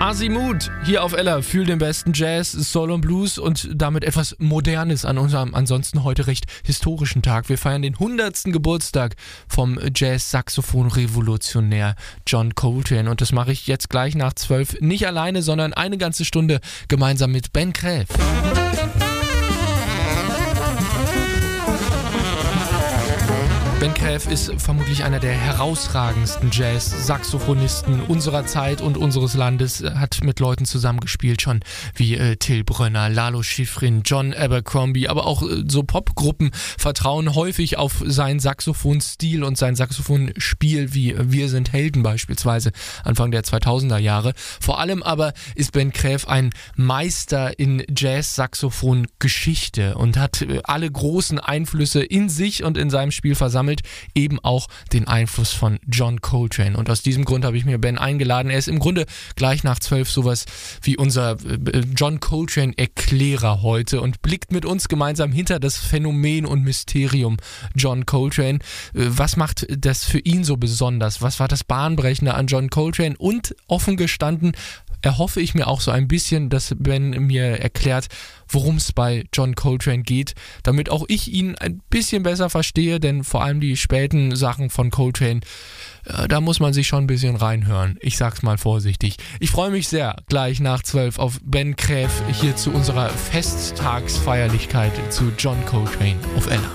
Azimut hier auf Ella, fühl den besten Jazz, Soul und Blues und damit etwas Modernes an unserem ansonsten heute recht historischen Tag. Wir feiern den 100. Geburtstag vom Jazz-Saxophon-Revolutionär John Coltrane und das mache ich jetzt gleich nach 12 nicht alleine, sondern eine ganze Stunde gemeinsam mit Ben Kräf. Ben Kräf ist vermutlich einer der herausragendsten Jazz-Saxophonisten unserer Zeit und unseres Landes, hat mit Leuten zusammengespielt, schon wie Till Brönner, Lalo Schifrin, John Abercrombie, aber auch so Popgruppen vertrauen häufig auf seinen Saxophonstil und sein Saxophonspiel, wie Wir sind Helden beispielsweise, Anfang der 2000er Jahre. Vor allem aber ist Ben Kräf ein Meister in Jazz-Saxophon-Geschichte und hat alle großen Einflüsse in sich und in seinem Spiel versammelt, eben auch den Einfluss von John Coltrane. Und aus diesem Grund habe ich mir Ben eingeladen. Er ist im Grunde gleich nach 12 sowas wie unser John Coltrane-Erklärer heute und blickt mit uns gemeinsam hinter das Phänomen und Mysterium John Coltrane. Was macht das für ihn so besonders? Was war das Bahnbrechende an John Coltrane? Und offen gestanden erhoffe ich mir auch so ein bisschen, dass Ben mir erklärt, worum es bei John Coltrane geht, damit auch ich ihn ein bisschen besser verstehe, denn vor allem die späten Sachen von Coltrane, da muss man sich schon ein bisschen reinhören. Ich sag's mal vorsichtig. Ich freue mich sehr, gleich nach 12 auf Ben Kräf hier zu unserer Festtagsfeierlichkeit zu John Coltrane auf Ella.